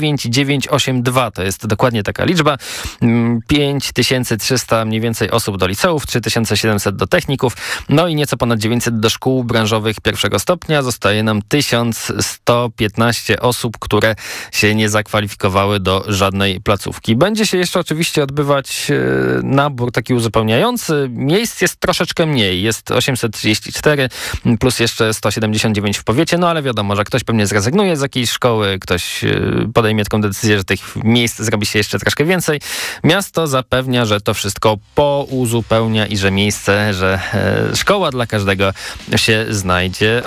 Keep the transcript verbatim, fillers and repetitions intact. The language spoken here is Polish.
dziewięć dziewięć osiem dwa to jest dokładnie taka liczba. pięć tysięcy trzysta mniej więcej osób do liceów, trzy tysiące siedemset do techników, no i nieco ponad dziewięćset do szkół branżowych pierwszego stopnia. Zostaje nam tysiąc sto piętnaście osób, które się nie zakwalifikowały do żadnej placówki. Będzie się jeszcze oczywiście odbywać e, nabór taki uzupełniający. Miejsc jest troszeczkę mniej. Jest osiemset trzydzieści cztery plus jeszcze sto siedemdziesiąt dziewięć w powiecie, no ale wiadomo, że ktoś pewnie zrezygnuje z jakiejś szkoły, ktoś e, podejmie taką decyzję, że tych miejsc zrobi się jeszcze troszkę więcej. Miasto zapewnia, że to wszystko pouzupełnia i że miejsce, że e, szkoła dla każdego się znajdzie.